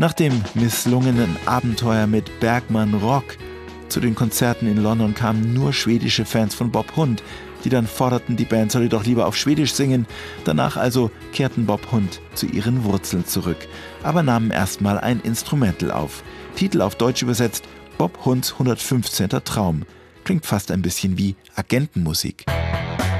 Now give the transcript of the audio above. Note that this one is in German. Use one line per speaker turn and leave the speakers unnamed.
Nach dem misslungenen Abenteuer mit Bergman Rock zu den Konzerten in London kamen nur schwedische Fans von Bob Hund, die dann forderten, die Band solle doch lieber auf Schwedisch singen. Danach also kehrten Bob Hund zu ihren Wurzeln zurück, aber nahmen erstmal ein Instrumental auf. Titel auf Deutsch übersetzt: Bob Hunds 115. Traum. Klingt fast ein bisschen wie Agentenmusik.